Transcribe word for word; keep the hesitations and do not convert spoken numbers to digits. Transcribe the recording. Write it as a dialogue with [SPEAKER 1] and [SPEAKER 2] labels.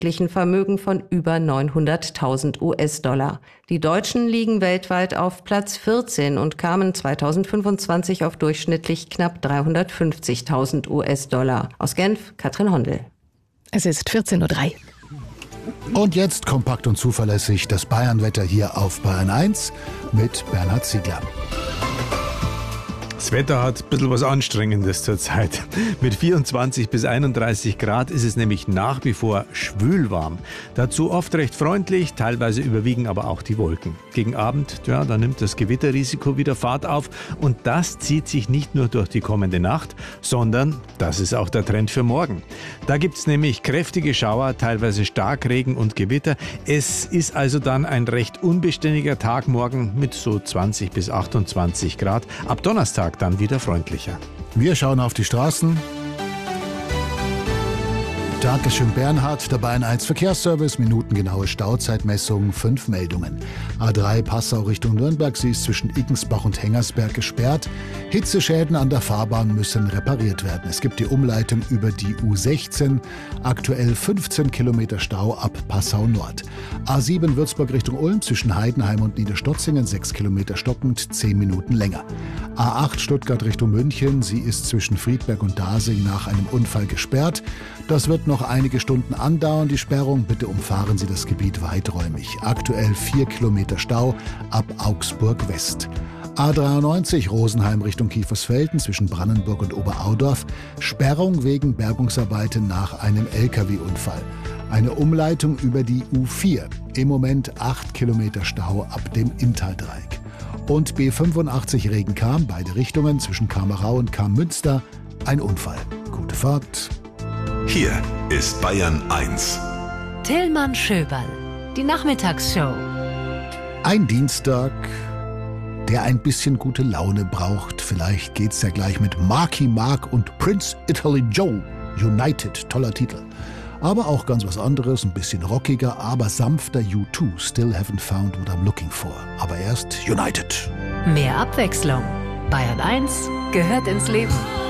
[SPEAKER 1] Vermögen von über neunhunderttausend US-Dollar. Die Deutschen liegen weltweit auf Platz vierzehn und kamen zweitausendfünfundzwanzig auf durchschnittlich knapp dreihundertfünfzigtausend US-Dollar. Aus Genf, Katrin Hondel.
[SPEAKER 2] Es ist vierzehn Uhr drei.
[SPEAKER 3] Und jetzt kompakt und zuverlässig das Bayernwetter hier auf Bayern eins mit Bernhard Ziegler.
[SPEAKER 4] Das Wetter hat ein bisschen was Anstrengendes zurzeit. Mit vierundzwanzig bis einunddreißig Grad ist es nämlich nach wie vor schwülwarm. Dazu oft recht freundlich, teilweise überwiegen aber auch die Wolken. Gegen Abend, ja, da nimmt das Gewitterrisiko wieder Fahrt auf und das zieht sich nicht nur durch die kommende Nacht, sondern das ist auch der Trend für morgen. Da gibt es nämlich kräftige Schauer, teilweise Starkregen und Gewitter. Es ist also dann ein recht unbeständiger Tag morgen mit so zwanzig bis achtundzwanzig Grad. Ab Donnerstag dann wieder freundlicher.
[SPEAKER 3] Wir schauen auf die Straßen. Dankeschön Bernhard, der Bayern eins Verkehrsservice, minutengenaue Stauzeitmessung, fünf Meldungen. A drei Passau Richtung Nürnberg, sie ist zwischen Iggensbach und Hengersberg gesperrt. Hitzeschäden an der Fahrbahn müssen repariert werden. Es gibt die Umleitung über die U sechzehn, aktuell fünfzehn Kilometer Stau ab Passau Nord. A sieben Würzburg Richtung Ulm, zwischen Heidenheim und Niederstotzingen, sechs Kilometer stockend, zehn Minuten länger. A acht Stuttgart Richtung München, sie ist zwischen Friedberg und Dasing nach einem Unfall gesperrt. Das wird noch einige Stunden andauern, die Sperrung. Bitte umfahren Sie das Gebiet weiträumig. Aktuell vier Kilometer Stau ab Augsburg West. A dreiundneunzig Rosenheim Richtung Kiefersfelden zwischen Brannenburg und Oberaudorf. Sperrung wegen Bergungsarbeiten nach einem L K W-Unfall. Eine Umleitung über die U vier. Im Moment acht Kilometer Stau ab dem Inntal-Dreieck. Und B fünfundachtzig Regen-Cham, beide Richtungen zwischen Kamerau und Cham-Münster. Ein Unfall. Gute Fahrt.
[SPEAKER 5] Hier ist Bayern eins.
[SPEAKER 6] Tillmann Schöberl, die Nachmittagsshow.
[SPEAKER 3] Ein Dienstag, der ein bisschen gute Laune braucht. Vielleicht geht's ja gleich mit Marky Mark und Prince Italy Joe. United, toller Titel. Aber auch ganz was anderes, ein bisschen rockiger, aber sanfter. U zwei, Still Haven't Found What I'm Looking For. Aber erst United.
[SPEAKER 6] Mehr Abwechslung. Bayern eins gehört ins Leben.